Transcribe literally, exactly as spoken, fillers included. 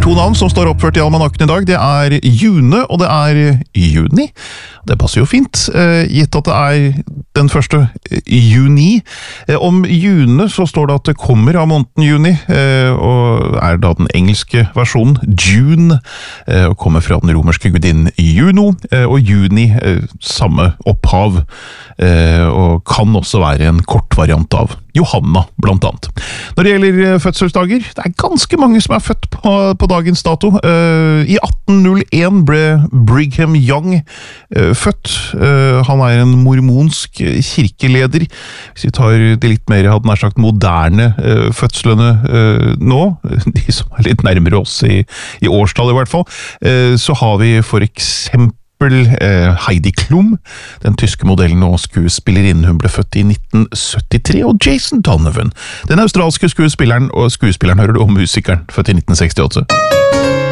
to navn som står oppført i almanakken i dag. Det er June, og det er Juni. Det passer jo fint, gitt at det er den første juni. Om June så står det at det kommer av måneden juni, og er da den engelske versjonen June, og kommer fra den romerske gudinnen Juno, og juni samme opphav, og kan også være en kort variant av Johanna, blant annet. Når det gjelder fødselsdager, det er ganske mange som er født på, på dagens dato. Uh, I atten null en ble Brigham Young uh, født. Uh, han er en mormonsk kirkeleder. Hvis vi tar det litt mer, hadde nær sagt, moderne uh, fødslene uh, nå, de som er litt nærmere oss i, i årstall i hvert fall, uh, så har vi for eksempel Heidi Klum, den tyske modellen og skuespillerinnen. Hun ble født i nitten syttitre, og Jason Donovan, den australske skuespilleren, og skuespilleren hører du om musikeren, født i nitten sekstiåtte.